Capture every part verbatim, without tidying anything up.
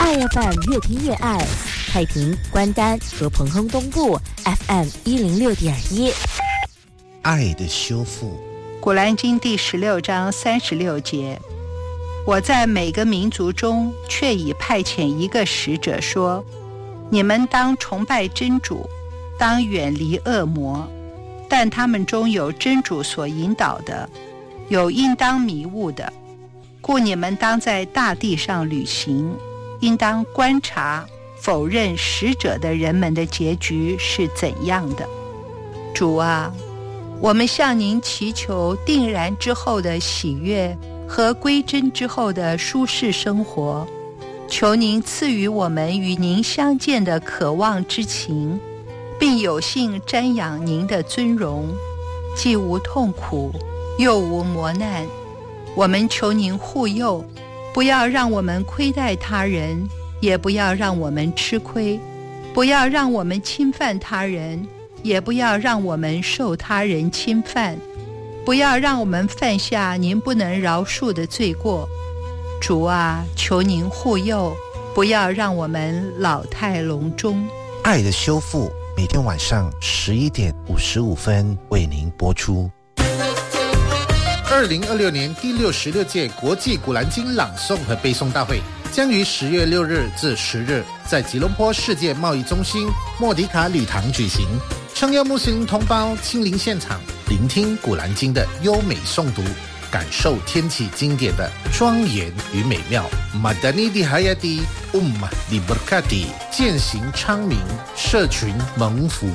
爱 F M 越听越爱，太平、关丹和彭亨东部 F M 一零六点一。 爱的修复。 古兰经第十六章三十六节，我在每个民族中却已派遣一个使者说，你们当崇拜真主，当远离恶魔，但他们中有真主所引导的，有应当迷雾的，故你们当在大地上旅行，应当观察否认使者的人们的结局是怎样的。主啊，我们向您祈求定然之后的喜悦和归真之后的舒适生活，求您赐予我们与您相见的渴望之情，并有幸瞻仰您的尊荣，既无痛苦又无磨难。我们求您护佑，不要让我们亏待他人，也不要让我们吃亏，不要让我们侵犯他人，也不要让我们受他人侵犯，不要让我们犯下您不能饶恕的罪过。主啊，求您护佑，不要让我们老态龙钟。 爱的修复，每天晚上十一点五十五分为您播出。 二零二六年第六十六届国际古兰经朗诵和背诵大会将于十月六日至十日在吉隆坡世界贸易中心莫迪卡礼堂举行，诚邀穆斯林同胞亲临现场，聆听古兰经的优美诵读，感受天启经典的庄严与美妙。Madani di Hayati Ummah diberkati， 践行昌明，社群蒙福。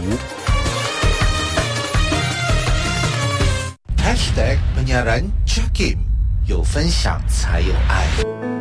Hashtag penyiaran Jakim， 有分享才有爱。